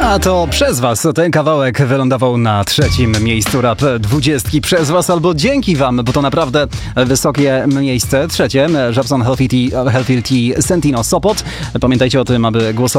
A to przez was ten kawałek wylądował na 3. miejscu Rap 20 przez was albo dzięki wam, bo to naprawdę wysokie miejsce. 3. Żabson Healthy Tea Sentino Sopot. Pamiętajcie o tym, aby głosować